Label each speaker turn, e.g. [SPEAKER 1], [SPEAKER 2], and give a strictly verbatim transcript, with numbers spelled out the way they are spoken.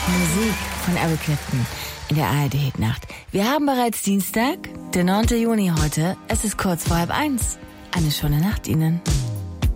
[SPEAKER 1] Musik von Eric Clapton in der A R D-Hitnacht. Wir haben bereits Dienstag, der neunten Juni heute. Es ist kurz vor halb eins. Eine schöne Nacht Ihnen.